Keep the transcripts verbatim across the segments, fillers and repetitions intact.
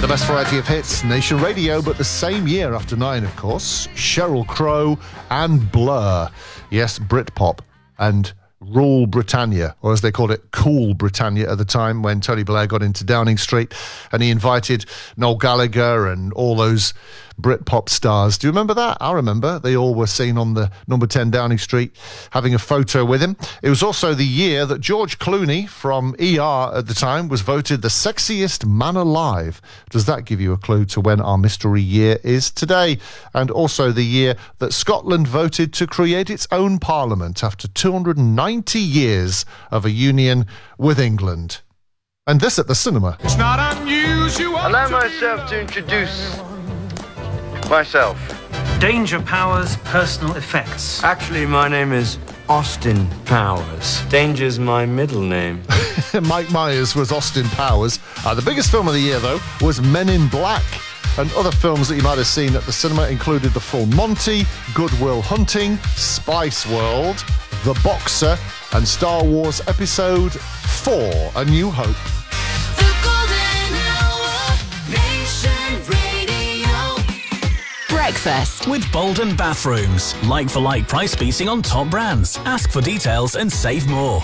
The best variety of hits, Nation Radio, but the same year after nine, of course, Sheryl Crow and Blur. Yes, Britpop and Rule Britannia, or as they called it, Cool Britannia at the time when Tony Blair got into Downing Street and he invited Noel Gallagher and all those Britpop stars. Do you remember that? I remember. They all were seen on the number ten Downing Street having a photo with him. It was also the year that George Clooney from E R at the time was voted the sexiest man alive. Does that give you a clue to when our mystery year is today? And also the year that Scotland voted to create its own parliament after two hundred ninety years of a union with England. And this at the cinema. It's not unusual. Allow myself to introduce myself. Danger Powers Personal Effects. Actually, my name is Austin Powers. Danger's my middle name. Mike Myers was Austin Powers. Uh, the biggest film of the year, though, was Men in Black. And other films that you might have seen at the cinema included The Full Monty, Good Will Hunting, Spice World, The Boxer, and Star Wars Episode four, A New Hope. The Golden Hour, Nation Radio. Breakfast with Bolden Bathrooms. Like-for-like price beating on top brands. Ask for details and save more.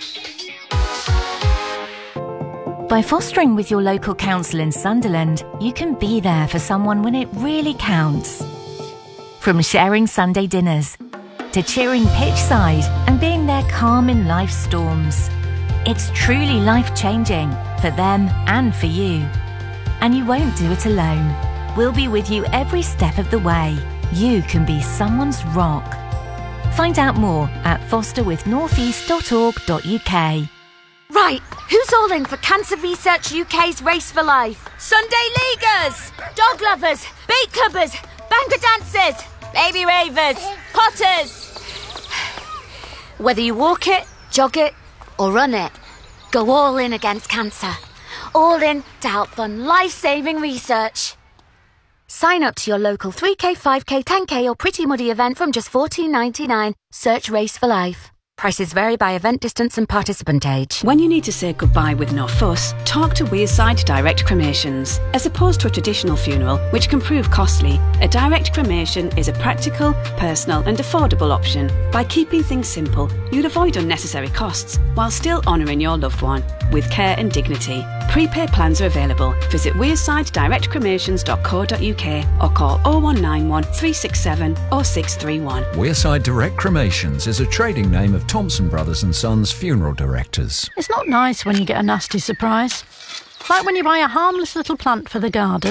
By fostering with your local council in Sunderland, you can be there for someone when it really counts. From sharing Sunday dinners to cheering pitch side and being there calm in life's storms. It's truly life-changing for them and for you. And you won't do it alone. We'll be with you every step of the way. You can be someone's rock. Find out more at foster with northeast dot org dot U K. Right, who's all in for Cancer Research U K's Race for Life? Sunday Leaguers, dog lovers, bait clubbers, banker dancers, baby ravers, potters. Whether you walk it, jog it, or run it, go all in against cancer. All in to help fund life-saving research. Sign up to your local three K, five K, ten K or Pretty Muddy event from just fourteen ninety-nine. Search Race for Life. Prices vary by event distance and participant age. When you need to say goodbye with no fuss, talk to Wearside Direct Cremations. As opposed to a traditional funeral, which can prove costly, a direct cremation is a practical, personal and affordable option. By keeping things simple, you'd avoid unnecessary costs while still honouring your loved one with care and dignity. Prepaid plans are available. Visit wearside direct cremations dot co dot U K or call oh one nine one, three six seven, oh six three one. Wearside Direct Cremations is a trading name of Thompson Brothers and Sons Funeral Directors. It's not nice when you get a nasty surprise. Like when you buy a harmless little plant for the garden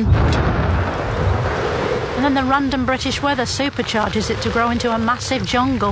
and then the random British weather supercharges it to grow into a massive jungle.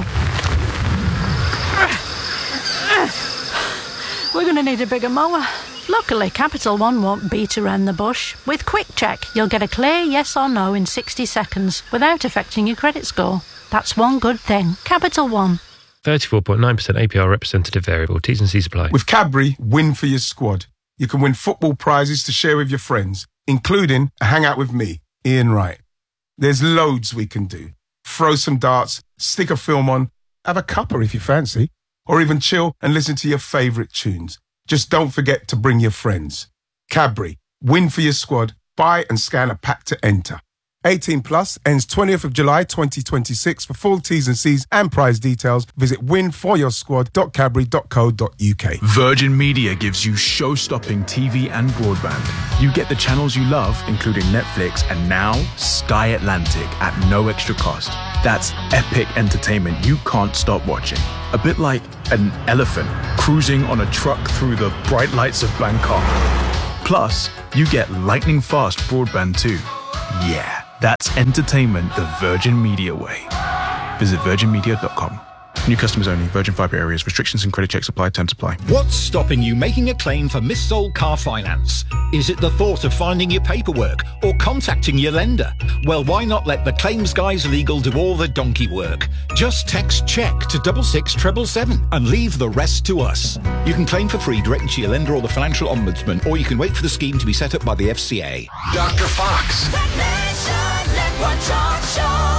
We're going to need a bigger mower. Luckily, Capital One won't beat around the bush. With Quick Check, you'll get a clear yes or no in sixty seconds without affecting your credit score. That's one good thing. Capital One. thirty-four point nine percent A P R representative variable. T's and C's apply. With Cadbury, win for your squad. You can win football prizes to share with your friends, including a hangout with me, Ian Wright. There's loads we can do. Throw some darts, stick a film on, have a cuppa if you fancy, or even chill and listen to your favourite tunes. Just don't forget to bring your friends. Cadbury, win for your squad. Buy and scan a pack to enter. eighteen plus, ends twentieth of July twenty twenty-six. For full T's and C's and prize details, visit win for your squad dot cadbury dot co dot U K. Virgin Media gives you show-stopping T V and broadband. You get the channels you love, including Netflix, and now Sky Atlantic at no extra cost. That's epic entertainment you can't stop watching. A bit like an elephant cruising on a truck through the bright lights of Bangkok. Plus, you get lightning-fast broadband too. Yeah. That's entertainment the Virgin Media way. Visit virgin media dot com. New customers only. Virgin Fibre areas. Restrictions and credit checks apply. Terms apply. What's stopping you making a claim for missold car finance? Is it the thought of finding your paperwork or contacting your lender? Well, why not let the Claims Guys Legal do all the donkey work? Just text check to double six treble seven and leave the rest to us. You can claim for free directly to your lender or the Financial Ombudsman, or you can wait for the scheme to be set up by the F C A. Doctor Fox.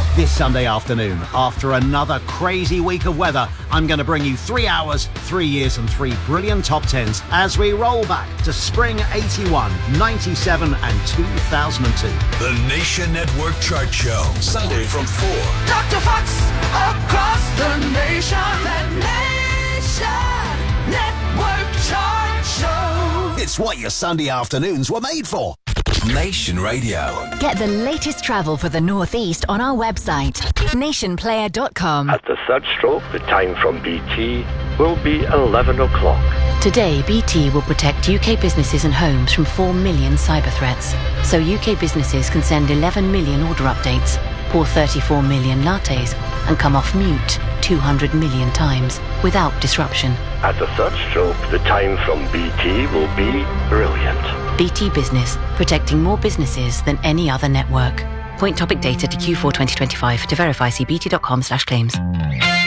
This Sunday afternoon, after another crazy week of weather, I'm going to bring you three hours, three years and three brilliant top tens as we roll back to spring eighty-one, ninety-seven and two thousand two. The Nation Network Chart Show, Sunday from four. Doctor Fox across the nation. The Nation Network Chart Show. It's what your Sunday afternoons were made for. Nation Radio. Get the latest travel for the Northeast on our website, nation player dot com. At the third stroke, the time from B T will be eleven o'clock. Today, B T will protect U K businesses and homes from four million cyber threats. So U K businesses can send eleven million order updates, pour thirty-four million lattes, and come off mute two hundred million times without disruption. At the third stroke, the time from B T will be brilliant. B T Business, protecting more businesses than any other network. Point topic data to Q four twenty twenty-five. To verify, see bt dot com slash claims.